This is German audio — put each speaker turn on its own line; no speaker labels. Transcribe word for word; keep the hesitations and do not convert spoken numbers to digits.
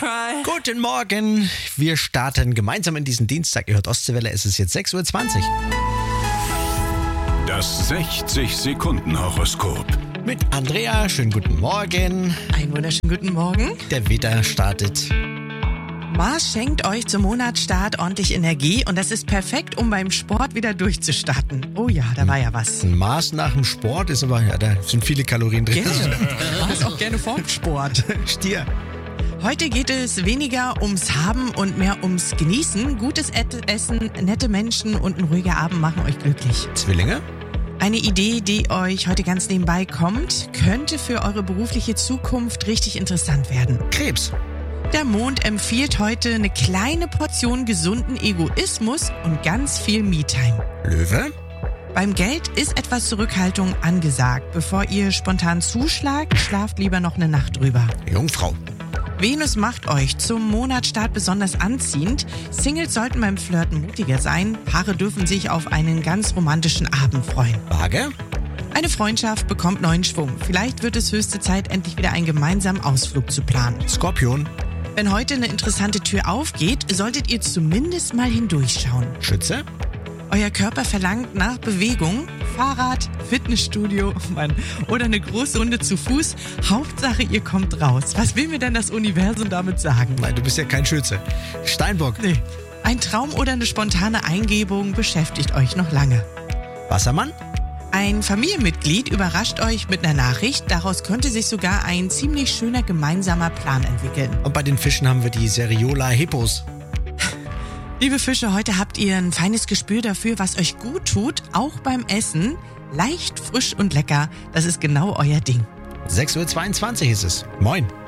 Guten Morgen. Wir starten gemeinsam in diesen Dienstag. Ihr hört Ostseewelle, es ist jetzt sechs Uhr zwanzig.
Das sechzig-Sekunden-Horoskop.
Mit Andrea, schönen guten Morgen.
Einen wunderschönen guten Morgen.
Der Widder startet.
Mars schenkt euch zum Monatsstart ordentlich Energie und das ist perfekt, um beim Sport wieder durchzustarten. Oh ja, da war ja was.
Ein Maß nach dem Sport ist aber, ja, da sind viele Kalorien drin.
Mars auch gerne vorm Sport.
Stier.
Heute geht es weniger ums Haben und mehr ums Genießen. Gutes Essen, nette Menschen und ein ruhiger Abend machen euch glücklich.
Zwillinge.
Eine Idee, die euch heute ganz nebenbei kommt, könnte für eure berufliche Zukunft richtig interessant werden.
Krebs.
Der Mond empfiehlt heute eine kleine Portion gesunden Egoismus und ganz viel Me-Time.
Löwe.
Beim Geld ist etwas Zurückhaltung angesagt. Bevor ihr spontan zuschlagt, schlaft lieber noch eine Nacht drüber.
Jungfrau.
Venus macht euch zum Monatsstart besonders anziehend. Singles sollten beim Flirten mutiger sein. Paare dürfen sich auf einen ganz romantischen Abend freuen.
Waage.
Eine Freundschaft bekommt neuen Schwung. Vielleicht wird es höchste Zeit, endlich wieder einen gemeinsamen Ausflug zu planen.
Skorpion.
Wenn heute eine interessante Tür aufgeht, solltet ihr zumindest mal hindurchschauen.
Schütze.
Euer Körper verlangt nach Bewegung, Fahrrad, Fitnessstudio Mann, oder eine große Runde zu Fuß. Hauptsache, ihr kommt raus. Was will mir denn das Universum damit sagen?
Nein, du bist ja kein Schütze. Steinbock.
Nee. Ein Traum oder eine spontane Eingebung beschäftigt euch noch lange.
Wassermann.
Ein Familienmitglied überrascht euch mit einer Nachricht. Daraus könnte sich sogar ein ziemlich schöner gemeinsamer Plan entwickeln.
Und bei den Fischen haben wir die Seriola Hippos.
Liebe Fische, heute habt ihr ein feines Gespür dafür, was euch gut tut, auch beim Essen. Leicht, frisch und lecker, das ist genau euer Ding.
sechs Uhr zweiundzwanzig ist es. Moin.